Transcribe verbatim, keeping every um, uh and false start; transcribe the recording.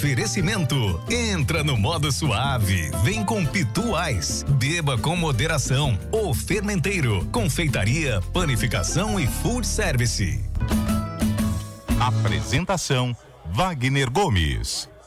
Oferecimento. Entra no modo suave. Vem com Pitu Ice. Beba com moderação. O Fermenteiro. Confeitaria, panificação e food service. Apresentação: Wagner Gomes.